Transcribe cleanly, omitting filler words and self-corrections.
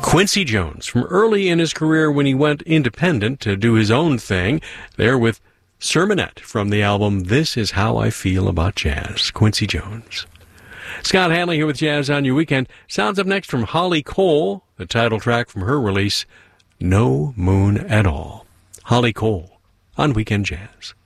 Quincy Jones, from early in his career when he went independent to do his own thing, there with Sermonette from the album This Is How I Feel About Jazz. Quincy Jones. Scott Hanley here with Jazz on Your Weekend. Sounds up next from Holly Cole, the title track from her release, No Moon at All. Holly Cole on Weekend Jazz.